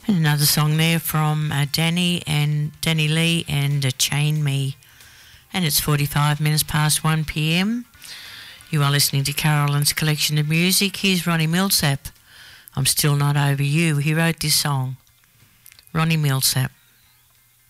And another song there from Danny Lee and Chain Me. And it's 45 minutes past 1 p.m. You are listening to Carolyn's Collection of Music. Here's Ronnie Milsap. I'm Still Not Over You. He wrote this song. Ronnie Milsap.